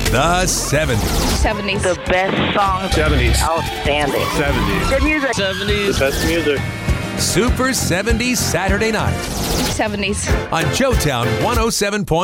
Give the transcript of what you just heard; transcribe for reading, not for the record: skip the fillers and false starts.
The 70s. 70s. The best songs. 70s. Outstanding. 70s. Good music. 70s. The best music. Super 70s Saturday night 70s. on Joetown 107.